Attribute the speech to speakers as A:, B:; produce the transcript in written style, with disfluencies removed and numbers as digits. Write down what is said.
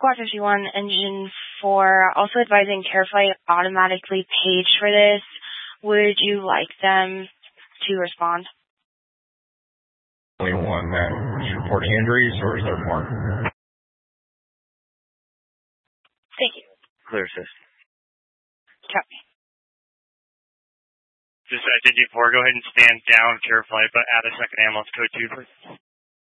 A: Squad 51, Engine 4, also advising CareFlight automatically paged for this. Would you like them to respond?
B: Only one that is reporting injuries, or is there more?
A: Thank you.
C: Clear, sis.
A: Copy.
D: Dispatch Engine 4, go ahead and stand down CareFlight, but add a second ambulance code 2, please.